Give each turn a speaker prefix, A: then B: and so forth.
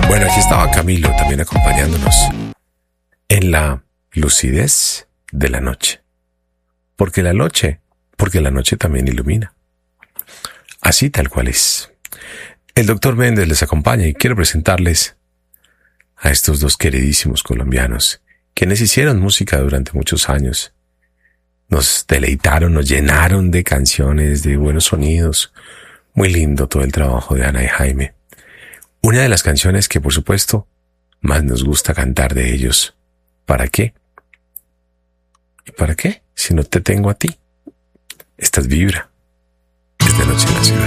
A: Bueno, aquí estaba Camilo también acompañándonos en la lucidez de la noche. Porque la noche también ilumina. Así tal cual es. El doctor Méndez les acompaña y quiero presentarles a estos dos queridísimos colombianos, quienes hicieron música durante muchos años. Nos deleitaron, nos llenaron de canciones, de buenos sonidos. Muy lindo todo el trabajo de Ana y Jaime. Una de las canciones que, por supuesto, más nos gusta cantar de ellos. ¿Para qué? ¿Y para qué? Si no te tengo a ti. Esta es Vibra. Es de noche en la ciudad.